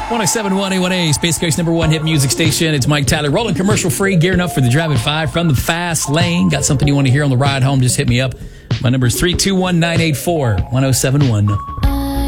1071 A1A, Space Coast number one hit music station. It's Mike Tyler, rolling commercial free, gearing up for the Drive at 5 from the fast lane. Got something you want to hear on the ride home? Just hit me up. My number is 321-984-1071.